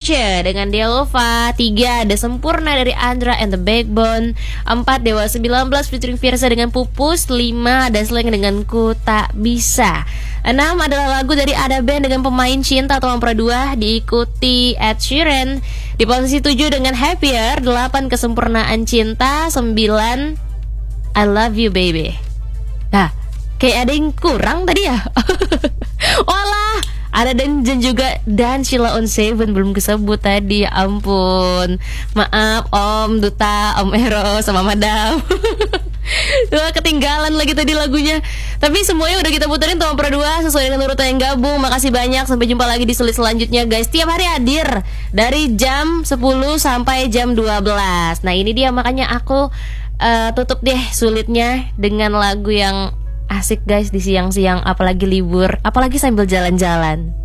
Future dengan Delova. 3 ada Sempurna dari Andra and the Backbone. 4 Dewa 19 featuring Fiersa dengan Pupus. 5 ada Slang dengan Ku Tak Bisa. 6 adalah lagu dari Ada Band dengan Pemain Cinta atau Ampera 2, diikuti Ed Sheeran. Di posisi 7 dengan Happier. 8 Kesempurnaan Cinta. 9 I Love You Baby. Nah, kayak ada yang kurang tadi ya. Olah, ada dan juga dan Sheila on Seven belum kesebut tadi. Ya ampun, maaf Om Duta, Om Ero sama Madam. Wah, ketinggalan lagi tadi lagunya. Tapi semuanya udah kita puterin tuh Ampera 2 sesuai dengan urutan yang gabung. Makasih banyak, sampai jumpa lagi di sulit selanjutnya guys. Tiap hari hadir dari jam 10 sampai jam 12. Nah ini dia, makanya aku tutup deh sulitnya dengan lagu yang asik guys di siang-siang, apalagi libur, apalagi sambil jalan-jalan.